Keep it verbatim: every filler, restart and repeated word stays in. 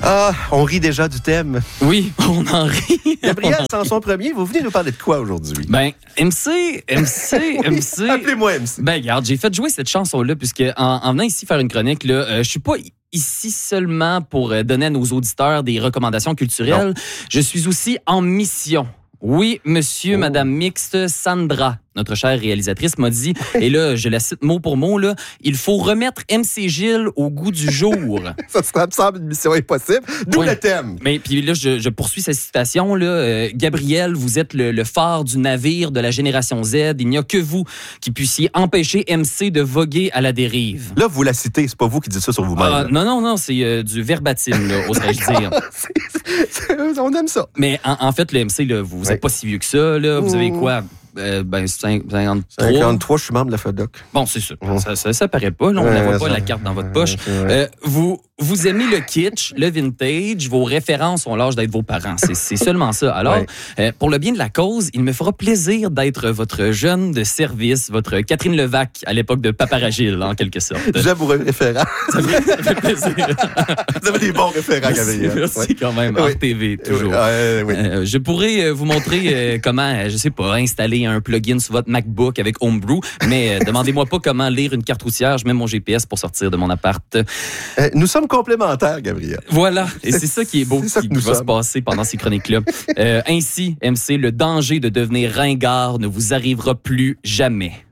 Ah, on rit déjà du thème. Oui, on en rit. Gabriel Sanson premier, vous venez nous parler de quoi aujourd'hui? Ben, M C, M C, M C. Appelez-moi M C. Ben, regarde, j'ai fait jouer cette chanson-là, puisque en, en venant ici faire une chronique, là, euh, je suis pas ici seulement pour euh, donner à nos auditeurs des recommandations culturelles. Non. Je suis aussi en mission. Oui, monsieur, oh. madame mixte, Sandra, notre chère réalisatrice, m'a dit, et là, je la cite mot pour mot, là, il faut remettre M C Gilles au goût du jour. Ça serait, me semble, une mission impossible. D'où ouais. le thème. Mais puis là, je, je poursuis sa citation. Là. Euh, Gabriel, vous êtes le, le phare du navire de la génération Z. Il n'y a que vous qui puissiez empêcher M C de voguer à la dérive. Là, vous la citez, c'est pas vous qui dites ça sur vous-même. Ah, non, non, non, c'est euh, du verbatim, là, oserais-je dire. c'est, c'est, on aime ça. Mais en, en fait, le M C, là, vous n'êtes ouais. pas si vieux que ça. Là. Vous avez quoi? Euh, ben, cinquante-trois. cinquante-trois, je suis membre de la FEDOC. Bon, c'est ça. Mmh. Ça, ça. Ça paraît pas. Là, on ne ouais, voit pas, ça, la carte dans votre poche. Euh, vous, vous aimez le kitsch, le vintage. Vos références ont l'âge d'être vos parents. C'est, c'est seulement ça. Alors, ouais. euh, pour le bien de la cause, il me fera plaisir d'être votre jeune de service, votre Catherine Levac à l'époque de Paparagile, en quelque sorte. J'aime vos référents. Ça fait, ça fait plaisir. Vous avez des bons référents, Gabriel. Merci, merci ouais. quand même. Oui. R T V, toujours. Oui. Oui. Euh, je pourrais vous montrer euh, comment, je sais pas, installer un plugin sur votre MacBook avec Homebrew, mais euh, demandez-moi pas comment lire une carte routière. Je mets mon G P S pour sortir de mon appart. Euh, nous sommes complémentaires, Gabriel. Voilà, et c'est ça qui est beau, c'est qui, qui va sommes. se passer pendant ces chroniques-là. Euh, ainsi, M C, le danger de devenir ringard ne vous arrivera plus jamais.